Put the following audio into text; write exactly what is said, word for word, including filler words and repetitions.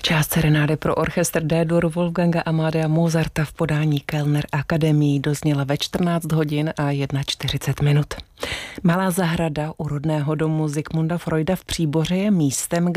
Část serenády pro orchestr D-dur Wolfganga Amadea Mozarta v podání Kellner Akademii dozněla ve čtrnáct hodin a čtyřicet jedna minut. Malá zahrada u rodného domu Sigmunda Freuda v Příboře je místem,